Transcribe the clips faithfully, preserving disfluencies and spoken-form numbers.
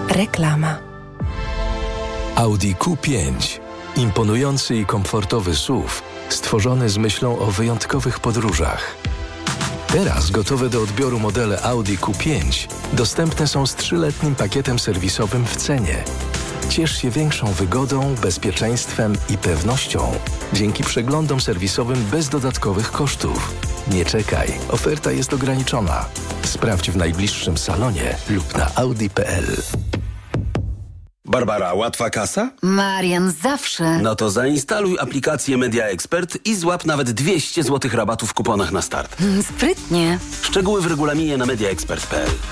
Reklama. Audi Q pięć. Imponujący i komfortowy S U V, stworzony z myślą o wyjątkowych podróżach. Teraz gotowe do odbioru modele Audi Q pięć dostępne są z trzyletnim pakietem serwisowym w cenie. Ciesz się większą wygodą, bezpieczeństwem i pewnością dzięki przeglądom serwisowym bez dodatkowych kosztów. Nie czekaj, oferta jest ograniczona. Sprawdź w najbliższym salonie lub na audi kropka p l. Barbara, łatwa kasa? Marian, zawsze. No to zainstaluj aplikację Media Expert i złap nawet dwieście złotych rabatu w kuponach na start. Mm, sprytnie. Szczegóły w regulaminie na media expert kropka p l.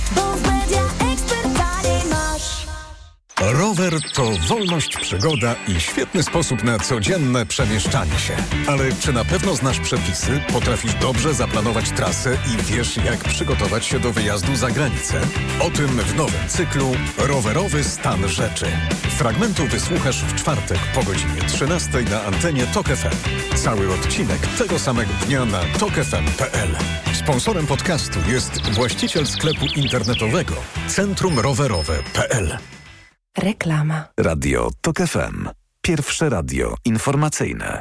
Rower to wolność, przygoda i świetny sposób na codzienne przemieszczanie się. Ale czy na pewno znasz przepisy, potrafisz dobrze zaplanować trasę i wiesz, jak przygotować się do wyjazdu za granicę? O tym w nowym cyklu Rowerowy stan rzeczy. Fragmentu wysłuchasz w czwartek po godzinie trzynastej na antenie Tok F M. Cały odcinek tego samego dnia na tok f m kropka p l. Sponsorem podcastu jest właściciel sklepu internetowego Centrum Rowerowe kropka p l. Reklama. Radio Tok F M. Pierwsze radio informacyjne.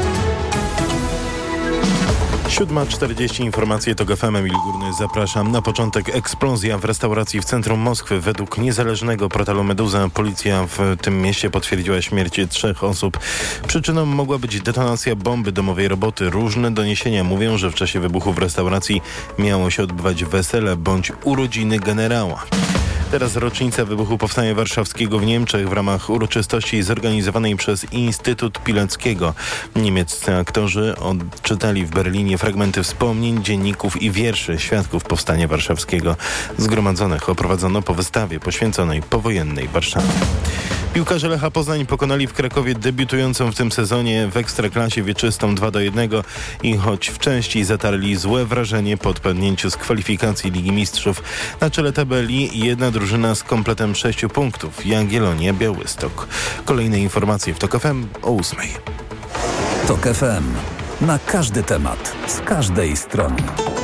siódma czterdzieści, informacje Tok F M, Emil Górny, zapraszam. Na początek eksplozja w restauracji w centrum Moskwy. Według niezależnego portalu Meduza policja w tym mieście potwierdziła śmierć trzech osób. Przyczyną mogła być detonacja bomby domowej roboty. Różne doniesienia mówią, że w czasie wybuchu w restauracji miało się odbywać wesele bądź urodziny generała. Teraz rocznica wybuchu Powstania Warszawskiego w Niemczech w ramach uroczystości zorganizowanej przez Instytut Pileckiego. Niemieccy aktorzy odczytali w Berlinie fragmenty wspomnień, dzienników i wierszy świadków Powstania Warszawskiego. Zgromadzonych oprowadzono po wystawie poświęconej powojennej Warszawie. Piłkarze Lecha Poznań pokonali w Krakowie debiutującą w tym sezonie w Ekstraklasie wieczystą dwa do jednego i choć w części zatarli złe wrażenie po odpadnięciu z kwalifikacji Ligi Mistrzów, na czele tabeli jedna drużyna z kompletem sześciu punktów, Jagiellonia Białystok. Kolejne informacje w Tok F M o ósmej. Tok F M. Na każdy temat, z każdej strony.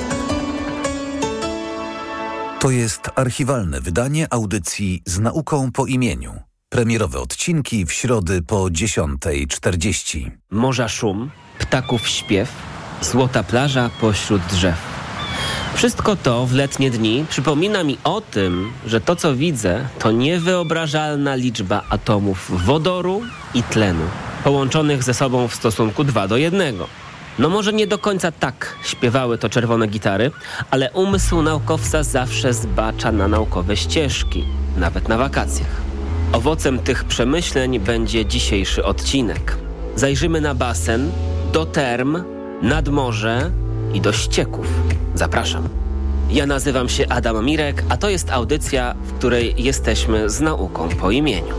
To jest archiwalne wydanie audycji z nauką po imieniu. Premierowe odcinki w środy po dziesiątej czterdzieści. Morza szum, ptaków śpiew, złota plaża pośród drzew. Wszystko to w letnie dni przypomina mi o tym, że to, co widzę, to niewyobrażalna liczba atomów wodoru i tlenu, połączonych ze sobą w stosunku dwa do jednego. No może nie do końca tak śpiewały to czerwone gitary, ale umysł naukowca zawsze zbacza na naukowe ścieżki, nawet na wakacjach. Owocem tych przemyśleń będzie dzisiejszy odcinek. Zajrzymy na basen, do term, nad morze i do ścieków. Zapraszam. Ja nazywam się Adam Mirek, a to jest audycja, w której jesteśmy z nauką po imieniu.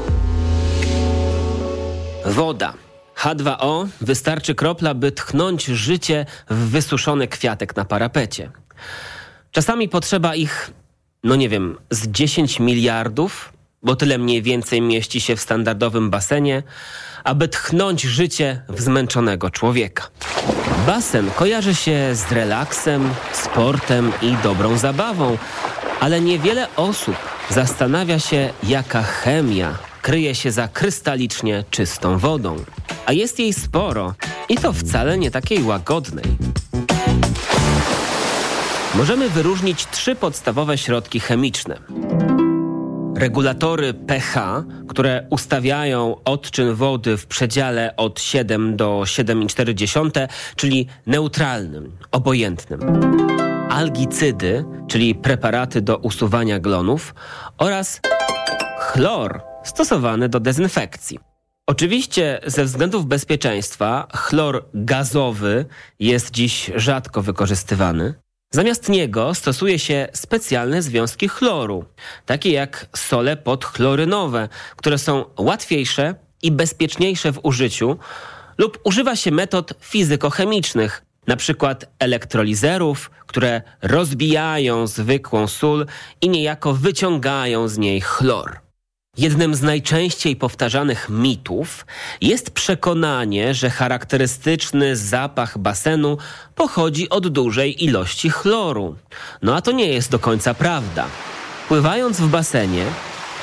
Woda. H dwa O wystarczy kropla, by tchnąć życie w wysuszony kwiatek na parapecie. Czasami potrzeba ich, no nie wiem, z dziesięć miliardów, bo tyle mniej więcej mieści się w standardowym basenie, aby tchnąć życie w zmęczonego człowieka. Basen kojarzy się z relaksem, sportem i dobrą zabawą, ale niewiele osób zastanawia się, jaka chemia kryje się za krystalicznie czystą wodą. A jest jej sporo i to wcale nie takiej łagodnej. Możemy wyróżnić trzy podstawowe środki chemiczne. Regulatory pH, które ustawiają odczyn wody w przedziale od siedem do siedem przecinek cztery, czyli neutralnym, obojętnym. Algicydy, czyli preparaty do usuwania glonów oraz chlor stosowany do dezynfekcji. Oczywiście ze względów bezpieczeństwa chlor gazowy jest dziś rzadko wykorzystywany. Zamiast niego stosuje się specjalne związki chloru, takie jak sole podchlorynowe, które są łatwiejsze i bezpieczniejsze w użyciu, lub używa się metod fizykochemicznych, na przykład elektrolizerów, które rozbijają zwykłą sól i niejako wyciągają z niej chlor. Jednym z najczęściej powtarzanych mitów jest przekonanie, że charakterystyczny zapach basenu pochodzi od dużej ilości chloru. No a to nie jest do końca prawda. Pływając w basenie,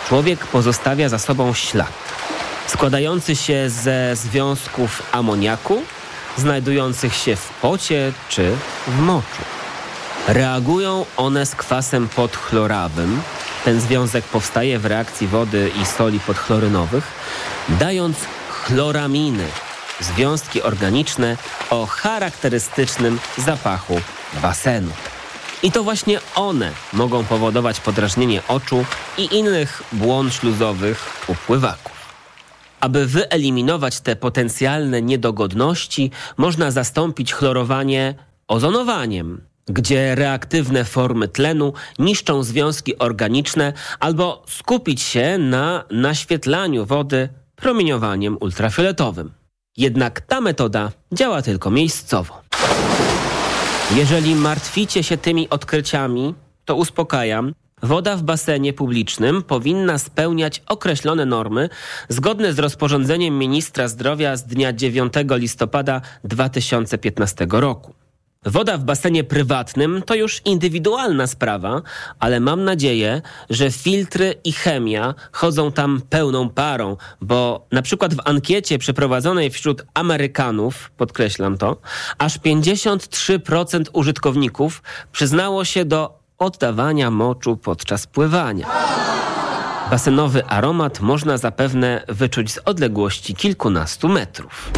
człowiek pozostawia za sobą ślad składający się ze związków amoniaku znajdujących się w pocie czy w moczu. Reagują one z kwasem podchlorawym. Ten związek powstaje w reakcji wody i soli podchlorynowych, dając chloraminy, związki organiczne o charakterystycznym zapachu basenu. I to właśnie one mogą powodować podrażnienie oczu i innych błon śluzowych u pływaków. Aby wyeliminować te potencjalne niedogodności, można zastąpić chlorowanie ozonowaniem, gdzie reaktywne formy tlenu niszczą związki organiczne, albo skupić się na naświetlaniu wody promieniowaniem ultrafioletowym. Jednak ta metoda działa tylko miejscowo. Jeżeli martwicie się tymi odkryciami, to uspokajam. Woda w basenie publicznym powinna spełniać określone normy zgodne z rozporządzeniem ministra zdrowia z dnia dziewiątego listopada dwa tysiące piętnastego roku. Woda w basenie prywatnym to już indywidualna sprawa, ale mam nadzieję, że filtry i chemia chodzą tam pełną parą, bo na przykład w ankiecie przeprowadzonej wśród Amerykanów, podkreślam to, aż pięćdziesiąt trzy procent użytkowników przyznało się do oddawania moczu podczas pływania. Basenowy aromat można zapewne wyczuć z odległości kilkunastu metrów.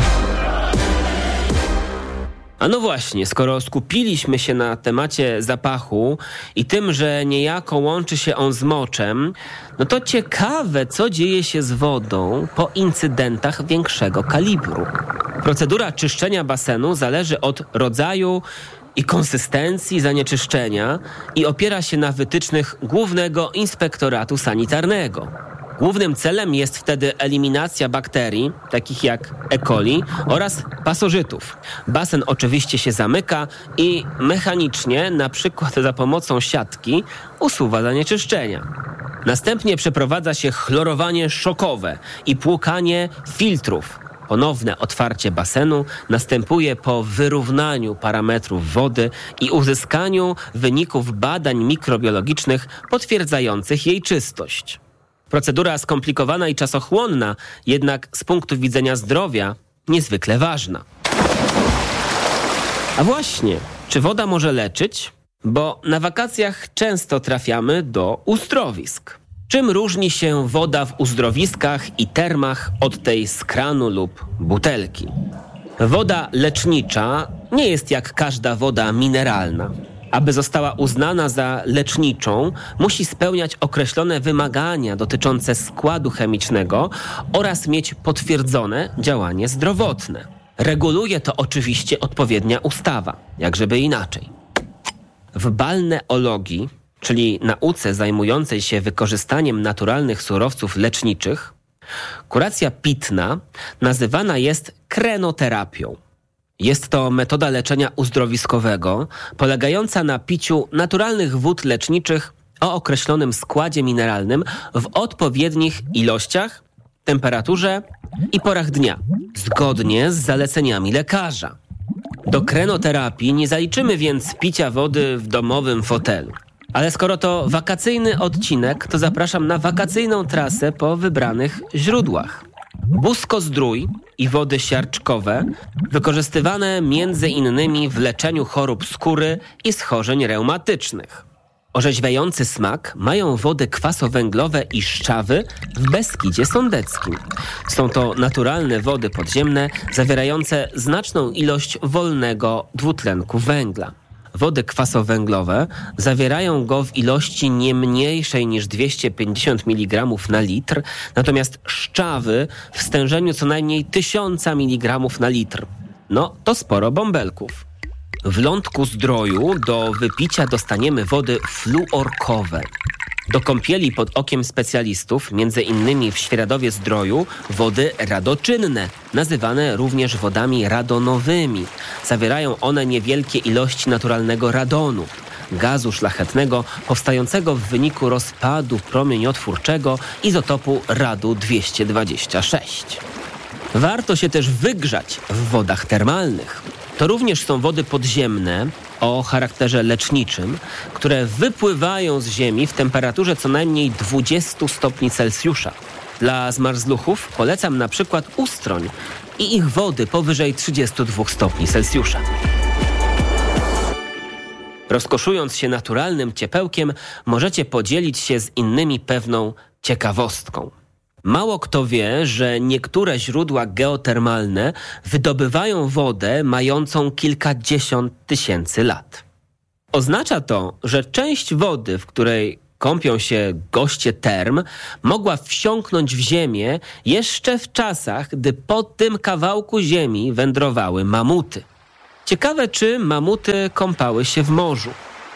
A no właśnie, skoro skupiliśmy się na temacie zapachu i tym, że niejako łączy się on z moczem, no to ciekawe, co dzieje się z wodą po incydentach większego kalibru. Procedura czyszczenia basenu zależy od rodzaju i konsystencji zanieczyszczenia i opiera się na wytycznych Głównego Inspektoratu Sanitarnego. Głównym celem jest wtedy eliminacja bakterii, takich jak E. coli oraz pasożytów. Basen oczywiście się zamyka i mechanicznie, na przykład za pomocą siatki, usuwa zanieczyszczenia. Następnie przeprowadza się chlorowanie szokowe i płukanie filtrów. Ponowne otwarcie basenu następuje po wyrównaniu parametrów wody i uzyskaniu wyników badań mikrobiologicznych potwierdzających jej czystość. Procedura skomplikowana i czasochłonna, jednak z punktu widzenia zdrowia niezwykle ważna. A właśnie, czy woda może leczyć? Bo na wakacjach często trafiamy do uzdrowisk. Czym różni się woda w uzdrowiskach i termach od tej z kranu lub butelki? Woda lecznicza nie jest jak każda woda mineralna. Aby została uznana za leczniczą, musi spełniać określone wymagania dotyczące składu chemicznego oraz mieć potwierdzone działanie zdrowotne. Reguluje to oczywiście odpowiednia ustawa, jakżeby inaczej. W balneologii, czyli nauce zajmującej się wykorzystaniem naturalnych surowców leczniczych, kuracja pitna nazywana jest krenoterapią. Jest to metoda leczenia uzdrowiskowego polegająca na piciu naturalnych wód leczniczych o określonym składzie mineralnym w odpowiednich ilościach, temperaturze i porach dnia, zgodnie z zaleceniami lekarza. Do krenoterapii nie zaliczymy więc picia wody w domowym fotelu. Ale skoro to wakacyjny odcinek, to zapraszam na wakacyjną trasę po wybranych źródłach. Busko-zdrój i wody siarczkowe wykorzystywane między innymi w leczeniu chorób skóry i schorzeń reumatycznych. Orzeźwiający smak mają wody kwasowęglowe i szczawy w Beskidzie Sądeckim. Są to naturalne wody podziemne zawierające znaczną ilość wolnego dwutlenku węgla. Wody kwasowęglowe zawierają go w ilości nie mniejszej niż dwieście pięćdziesiąt miligramów na litr, natomiast szczawy w stężeniu co najmniej tysiąc miligramów na litr. No, to sporo bąbelków. W Lądku Zdroju do wypicia dostaniemy wody fluorkowe. Do kąpieli pod okiem specjalistów, między innymi w Świeradowie Zdroju, wody radoczynne, nazywane również wodami radonowymi. Zawierają one niewielkie ilości naturalnego radonu, gazu szlachetnego powstającego w wyniku rozpadu promieniotwórczego izotopu radu dwieście dwadzieścia sześć. Warto się też wygrzać w wodach termalnych. To również są wody podziemne, o charakterze leczniczym, które wypływają z ziemi w temperaturze co najmniej dwadzieścia stopni Celsjusza. Dla zmarzluchów polecam na przykład ustroń i ich wody powyżej trzydzieści dwa stopni Celsjusza. Rozkoszując się naturalnym ciepełkiem, możecie podzielić się z innymi pewną ciekawostką. Mało kto wie, że niektóre źródła geotermalne wydobywają wodę mającą kilkadziesiąt tysięcy lat. Oznacza to, że część wody, w której kąpią się goście term, mogła wsiąknąć w ziemię jeszcze w czasach, gdy po tym kawałku ziemi wędrowały mamuty. Ciekawe, czy mamuty kąpały się w morzu.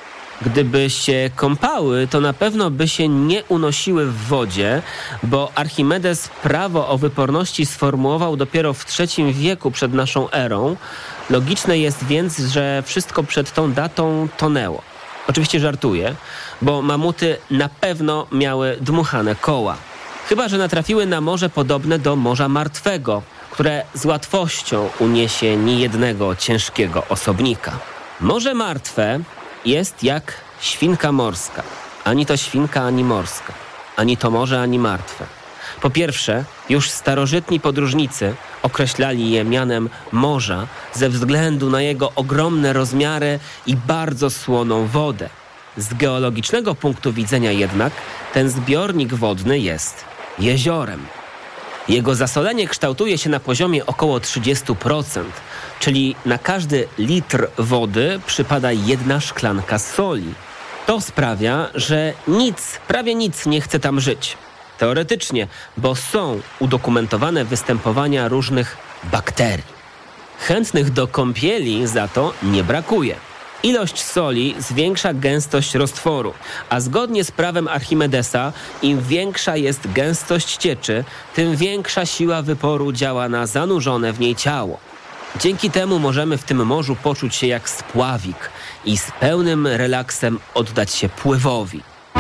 Gdyby się kąpały, to na pewno by się nie unosiły w wodzie, bo Archimedes prawo o wyporności sformułował dopiero w trzecim wieku przed naszą erą. Logiczne jest więc, że wszystko przed tą datą tonęło. Oczywiście żartuję, bo mamuty na pewno miały dmuchane koła. Chyba że natrafiły na morze podobne do Morza Martwego, które z łatwością uniesie niejednego ciężkiego osobnika. Morze Martwe jest jak świnka morska. Ani to świnka, ani morska. Ani to morze, ani martwe. Po pierwsze, już starożytni podróżnicy określali je mianem morza ze względu na jego ogromne rozmiary i bardzo słoną wodę. Z geologicznego punktu widzenia jednak ten zbiornik wodny jest jeziorem. Jego zasolenie kształtuje się na poziomie około trzydzieści procent, czyli na każdy litr wody przypada jedna szklanka soli. To sprawia, że nic, prawie nic nie chce tam żyć. Teoretycznie, bo są udokumentowane występowania różnych bakterii. Chętnych do kąpieli za to nie brakuje. Ilość soli zwiększa gęstość roztworu, a zgodnie z prawem Archimedesa, im większa jest gęstość cieczy, tym większa siła wyporu działa na zanurzone w niej ciało. Dzięki temu możemy w tym morzu poczuć się jak spławik i z pełnym relaksem oddać się pływowi.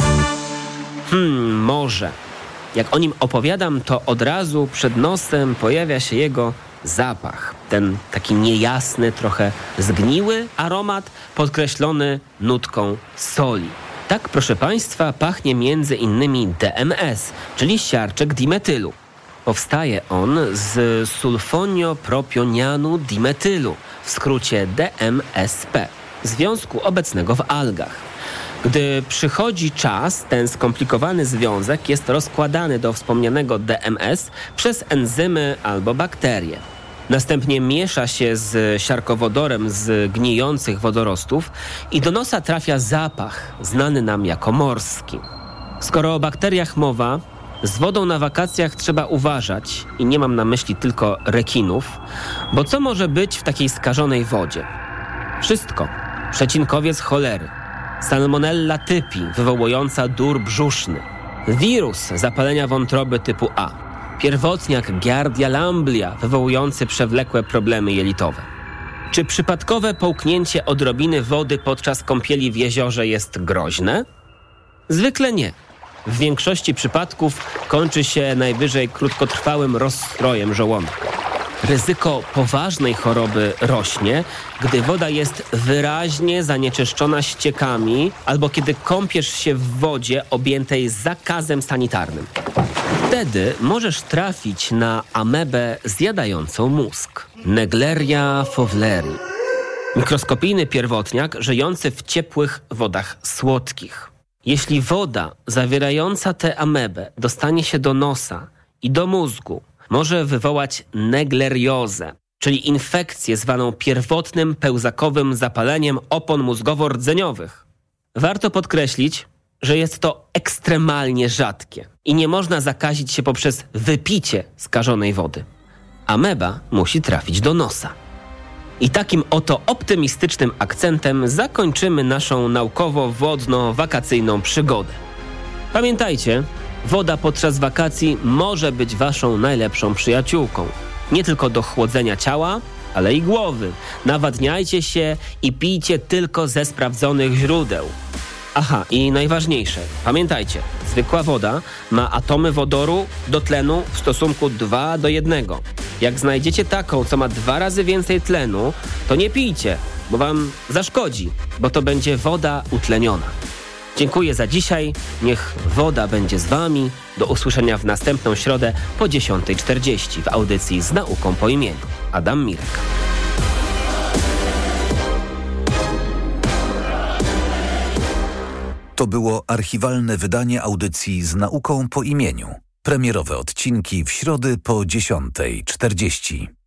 Hmm, morze. Jak o nim opowiadam, to od razu przed nosem pojawia się jego zapach. Ten taki niejasny, trochę zgniły aromat podkreślony nutką soli. Tak, proszę Państwa, pachnie między innymi D M S, czyli siarczek dimetylu. Powstaje on z sulfoniopropionianu dimetylu, w skrócie D M S P, związku obecnego w algach. Gdy przychodzi czas, ten skomplikowany związek jest rozkładany do wspomnianego D M S przez enzymy albo bakterie. Następnie miesza się z siarkowodorem z gnijących wodorostów i do nosa trafia zapach znany nam jako morski. Skoro o bakteriach mowa, z wodą na wakacjach trzeba uważać i nie mam na myśli tylko rekinów, bo co może być w takiej skażonej wodzie? Wszystko. Przecinkowiec cholery, salmonella typi wywołująca dur brzuszny, wirus zapalenia wątroby typu A, pierwotniak Giardia lamblia wywołujący przewlekłe problemy jelitowe. Czy przypadkowe połknięcie odrobiny wody podczas kąpieli w jeziorze jest groźne? Zwykle nie. W większości przypadków kończy się najwyżej krótkotrwałym rozstrojem żołądka. Ryzyko poważnej choroby rośnie, gdy woda jest wyraźnie zanieczyszczona ściekami albo kiedy kąpiesz się w wodzie objętej zakazem sanitarnym. Wtedy możesz trafić na amebę zjadającą mózg. Naegleria fowleri. Mikroskopijny pierwotniak żyjący w ciepłych wodach słodkich. Jeśli woda zawierająca tę amebę dostanie się do nosa i do mózgu, może wywołać negleriozę, czyli infekcję zwaną pierwotnym pełzakowym zapaleniem opon mózgowo-rdzeniowych. Warto podkreślić, że jest to ekstremalnie rzadkie i nie można zakazić się poprzez wypicie skażonej wody. Ameba musi trafić do nosa. I takim oto optymistycznym akcentem zakończymy naszą naukowo-wodno-wakacyjną przygodę. Pamiętajcie, woda podczas wakacji może być waszą najlepszą przyjaciółką. Nie tylko do chłodzenia ciała, ale i głowy. Nawadniajcie się i pijcie tylko ze sprawdzonych źródeł. Aha, i najważniejsze, pamiętajcie, zwykła woda ma atomy wodoru do tlenu w stosunku dwa do jednego. Jak znajdziecie taką, co ma dwa razy więcej tlenu, to nie pijcie, bo wam zaszkodzi, bo to będzie woda utleniona. Dziękuję za dzisiaj. Niech woda będzie z wami. Do usłyszenia w następną środę po dziesiąta czterdzieści w audycji Z nauką po imieniu. Adam Mirek. To było archiwalne wydanie audycji Z nauką po imieniu. Premierowe odcinki w środę po dziesiąta czterdzieści.